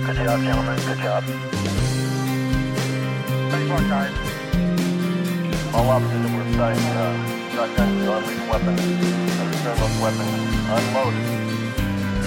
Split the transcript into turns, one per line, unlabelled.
Good job, gentlemen. Good job.
Thanks a lot, guys.
All officers that were assigned, shotguns, unleashed weapons, return those weapons unloaded.